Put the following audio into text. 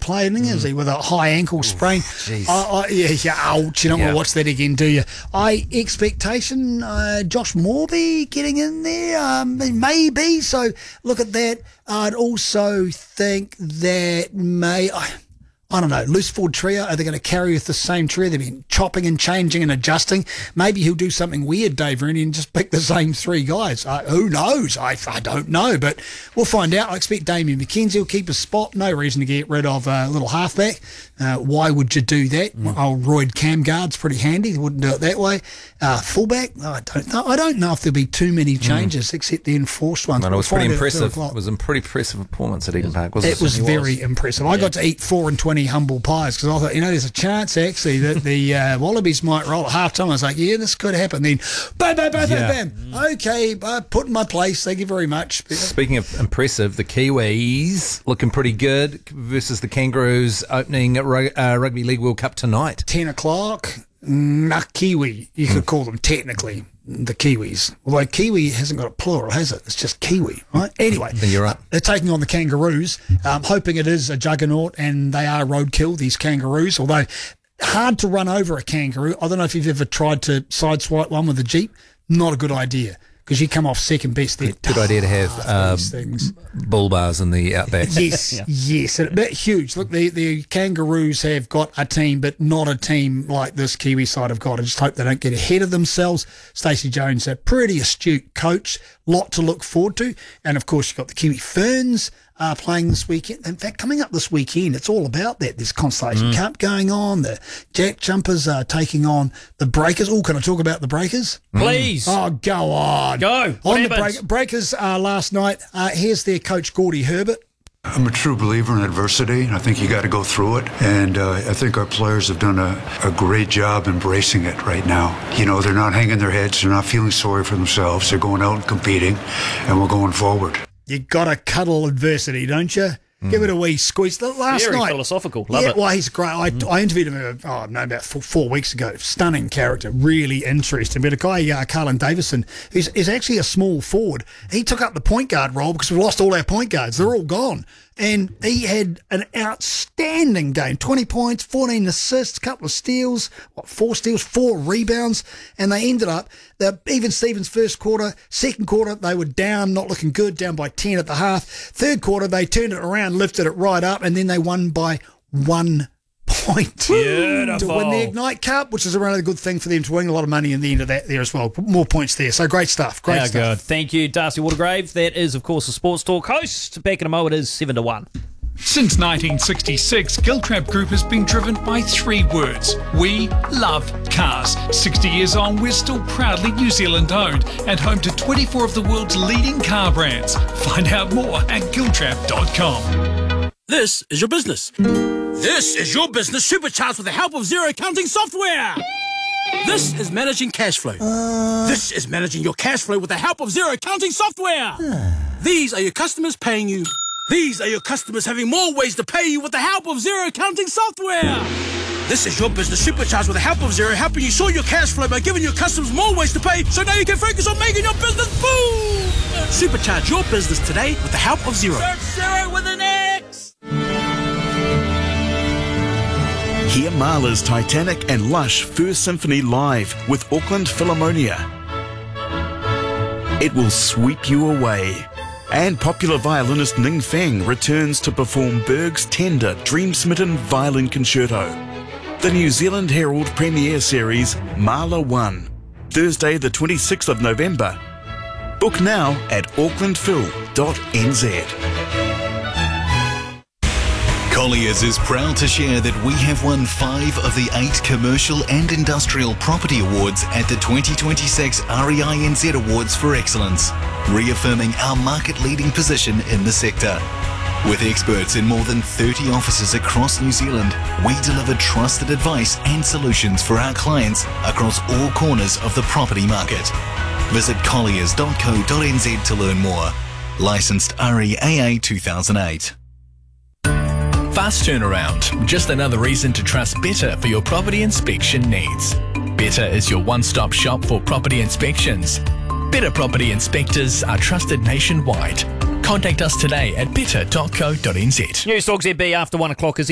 play, is he, with a high ankle sprain? Ouch, you don't want to watch that again, do you? Expectation, Josh Morby getting in there, maybe, so look at that. I'd also think that I don't know, loose forward trio, are they going to carry with the same trio? They've been chopping and changing and adjusting. Maybe he'll do something weird, Dave Rooney, and just pick the same three guys. Who knows? I don't know, but we'll find out. I expect Damien McKenzie will keep his spot. No reason to get rid of a little halfback. Why would you do that? Old Royd Camgard's pretty handy. They wouldn't do it that way. Fullback, I don't know. I don't know if there'll be too many changes except the enforced ones. No, it was pretty impressive. It was a pretty impressive performance at Eden Park, wasn't it? It was very impressive. I got to eat 4 and 20 humble pies because I thought, there's a chance actually that the Wallabies might roll at half time. I was like, this could happen. Then, bam. Okay, put in my place. Thank you very much. Speaking of impressive, the Kiwis looking pretty good versus the Kangaroos opening Rugby League World Cup tonight. 10 o'clock. Kiwi, you could call them technically the Kiwis. Although Kiwi hasn't got a plural, has it? It's just Kiwi, right? Anyway, you're right. They're taking on the Kangaroos. Hoping it is a juggernaut, and they are roadkill, these Kangaroos, although hard to run over a kangaroo. I don't know if you've ever tried to sideswipe one with a Jeep. Not a good idea, because you come off second best there. Good idea to have bull bars in the outback. Yes, a bit huge. Look, the Kangaroos have got a team, but not a team like this Kiwi side have got. I just hope they don't get ahead of themselves. Stacey Jones, a pretty astute coach, lot to look forward to. And, of course, you've got the Kiwi Ferns playing this weekend. In fact, coming up this weekend, it's all about that. There's Constellation Cup going on. The Jack Jumpers are taking on the Breakers. Oh, can I talk about the Breakers? Please. Oh, go on. Go. On the Breakers last night, here's their coach, Gordy Herbert. I'm a true believer in adversity, and I think you got to go through it. And I think our players have done a great job embracing it right now. They're not hanging their heads. They're not feeling sorry for themselves. They're going out and competing, and we're going forward. You got to cuddle adversity, don't you? Give it a wee squeeze. Last Very night, philosophical. Love it. Well, he's great. I interviewed him about 4 weeks ago. Stunning character, really interesting. But a guy, Carlin Davison, is actually a small forward. He took up the point guard role because we lost all our point guards. They're all gone. And he had an outstanding game. 20 points, 14 assists, couple of steals, 4 steals, 4 rebounds. And they ended up, even Stevens first quarter, second quarter, they were down, not looking good, down by 10 at the half. Third quarter, they turned it around, lifted it right up, and then they won by 1 point. Beautiful. To win the Ignite Cup, which is a really good thing for them to win. A lot of money in the end of that there as well. More points there. So great stuff. Great stuff. Good. Thank you, Darcy Watergrave. That is, of course, the Sports Talk host. Back in a moment, it is 7-1. Since 1966, Giltrap Group has been driven by 3 words. We love cars. 60 years on, we're still proudly New Zealand owned and home to 24 of the world's leading car brands. Find out more at giltrap.com. This is your business. This is your business supercharged with the help of Xero accounting software. This is managing cash flow. This is managing your cash flow with the help of Xero accounting software. These are your customers paying you. These are your customers having more ways to pay you with the help of Xero accounting software. This is your business supercharged with the help of Xero, helping you sort your cash flow by giving your customers more ways to pay, so now you can focus on making your business boom. Supercharge your business today with the help of Xero. Search Xero with an X. Hear Mahler's Titanic and Lush First Symphony live with Auckland Philharmonia. It will sweep you away. And popular violinist Ning Feng returns to perform Berg's tender, dream-smitten violin concerto. The New Zealand Herald premiere series Mahler 1, Thursday the 26th of November. Book now at aucklandphil.nz. Colliers is proud to share that we have won 5 of the 8 commercial and industrial property awards at the 2026 REINZ Awards for Excellence, reaffirming our market-leading position in the sector. With experts in more than 30 offices across New Zealand, we deliver trusted advice and solutions for our clients across all corners of the property market. Visit colliers.co.nz to learn more. Licensed REAA 2008. Fast turnaround. Just another reason to trust Better for your property inspection needs. Better is your one-stop shop for property inspections. Better Property Inspectors are trusted nationwide. Contact us today at better.co.nz. News Talk ZB after 1 o'clock is